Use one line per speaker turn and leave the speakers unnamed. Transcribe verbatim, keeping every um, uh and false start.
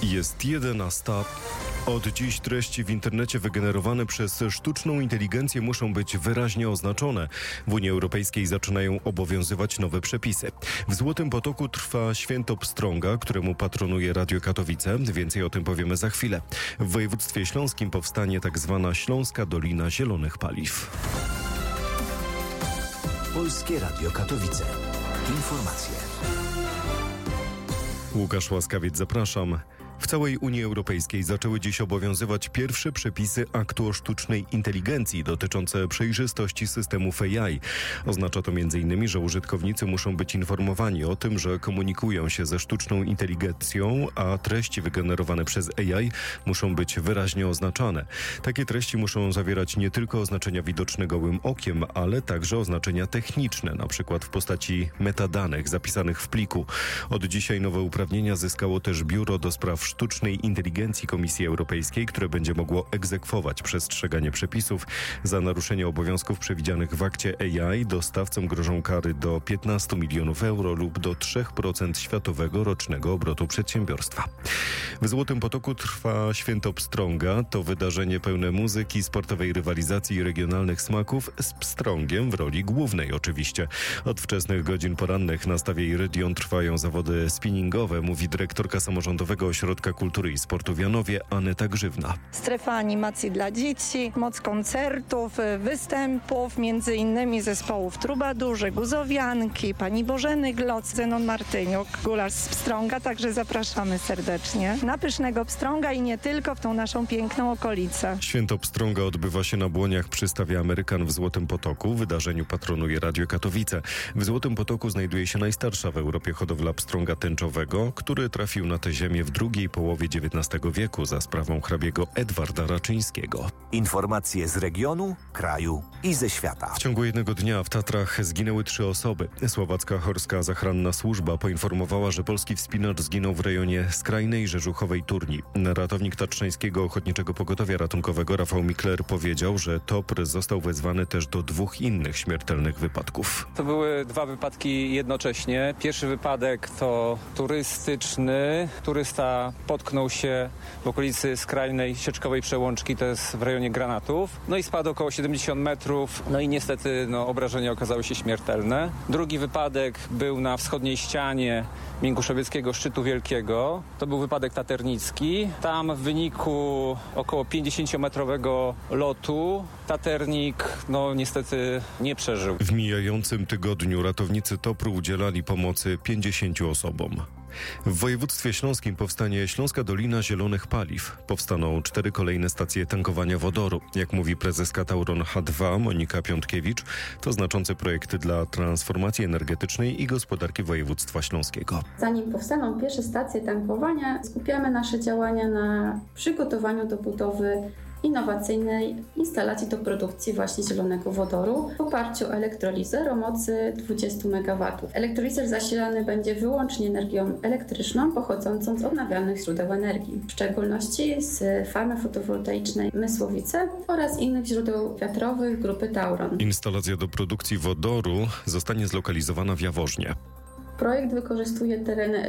Jest jedenasta. Od dziś treści w internecie wygenerowane przez sztuczną inteligencję muszą być wyraźnie oznaczone. W Unii Europejskiej zaczynają obowiązywać nowe przepisy. W Złotym Potoku trwa święto pstrąga, któremu patronuje Radio Katowice. Więcej o tym powiemy za chwilę. W województwie śląskim powstanie tak zwana Śląska Dolina Zielonych Paliw.
Polskie Radio Katowice. Informacje.
Łukasz Łaskawiec, zapraszam. W całej Unii Europejskiej zaczęły dziś obowiązywać pierwsze przepisy aktu o sztucznej inteligencji dotyczące przejrzystości systemów A I. Oznacza to między innymi, że użytkownicy muszą być informowani o tym, że komunikują się ze sztuczną inteligencją, a treści wygenerowane przez A I muszą być wyraźnie oznaczane. Takie treści muszą zawierać nie tylko oznaczenia widoczne gołym okiem, ale także oznaczenia techniczne, na przykład w postaci metadanych zapisanych w pliku. Od dzisiaj nowe uprawnienia zyskało też Biuro do Spraw Sztucznej Inteligencji Komisji Europejskiej, które będzie mogło egzekwować przestrzeganie przepisów. Za naruszenie obowiązków przewidzianych w akcie A I dostawcom grożą kary do piętnaście milionów euro lub do trzy procent światowego rocznego obrotu przedsiębiorstwa. W Złotym Potoku trwa święto pstrąga. To wydarzenie pełne muzyki, sportowej rywalizacji i regionalnych smaków z pstrągiem w roli głównej oczywiście. Od wczesnych godzin porannych na stawie Irydion trwają zawody spinningowe, mówi dyrektorka Samorządowego Ośrodka Kultury i Sportu w Janowie Aneta Grzywna.
Strefa animacji dla dzieci, moc koncertów, występów, między innymi zespołów Trubadurzy, Guzowianki, pani Bożeny Gloc, Zenon Martyniuk, Gulasz z Pstrąga, także zapraszamy serdecznie na pysznego pstrąga i nie tylko w tą naszą piękną okolicę.
Święto pstrąga odbywa się na Błoniach przy stawie Amerykan w Złotym Potoku. Wydarzeniu patronuje Radio Katowice. W Złotym Potoku znajduje się najstarsza w Europie hodowla pstrąga tęczowego, który trafił na tę ziemię w drugiej połowie dziewiętnastego wieku za sprawą hrabiego Edwarda Raczyńskiego.
Informacje z regionu, kraju i ze świata.
W ciągu jednego dnia w Tatrach zginęły trzy osoby. Słowacka Chorska Zachranna Służba poinformowała, że polski wspinacz zginął w rejonie skrajnej Rzeżuchowej Turni. Ratownik Tatrzańskiego Ochotniczego Pogotowia Ratunkowego Rafał Mikler powiedział, że T O P R został wezwany też do dwóch innych śmiertelnych wypadków.
To były dwa wypadki jednocześnie. Pierwszy wypadek to turystyczny. Turysta potknął się w okolicy skrajnej Sieczkowej Przełączki, to jest w rejonie Granatów. No i spadł około siedemdziesiąt metrów, no i niestety no, obrażenia okazały się śmiertelne. Drugi wypadek był na wschodniej ścianie Miękuszowieckiego Szczytu Wielkiego. To był wypadek taternicki. Tam w wyniku około pięćdziesięciometrowego lotu taternik no niestety nie przeżył.
W mijającym tygodniu ratownicy T O P R udzielali pomocy pięćdziesięciu osobom. W województwie śląskim powstanie Śląska Dolina Zielonych Paliw. Powstaną cztery kolejne stacje tankowania wodoru. Jak mówi prezeska Tauron H dwa Monika Piątkiewicz, to znaczący projekt dla transformacji energetycznej i gospodarki województwa śląskiego.
Zanim powstaną pierwsze stacje tankowania, skupiamy nasze działania na przygotowaniu do budowy innowacyjnej instalacji do produkcji właśnie zielonego wodoru w oparciu o elektrolizer o mocy dwadzieścia megawatów. Elektrolizer zasilany będzie wyłącznie energią elektryczną pochodzącą z odnawialnych źródeł energii, w szczególności z farmy fotowoltaicznej Mysłowice oraz innych źródeł wiatrowych grupy Tauron.
Instalacja do produkcji wodoru zostanie zlokalizowana w Jaworznie.
Projekt wykorzystuje tereny